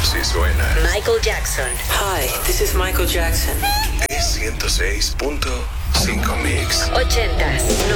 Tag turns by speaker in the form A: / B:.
A: Así suena.
B: Michael Jackson.
C: Hi, this is Michael Jackson.
A: Es 106.5 Mix.
B: 80s.